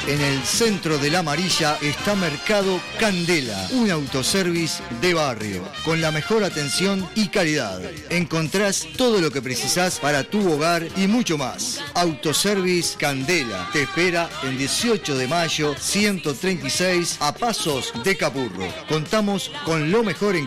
En el centro de La Amarilla está Mercado Candela, un autoservice de barrio, con la mejor atención y calidad. Encontrás todo lo que precisás para tu hogar y mucho más. Autoservice Candela te espera en 18 de mayo 136 a pasos de Capurro. Contamos con lo mejor en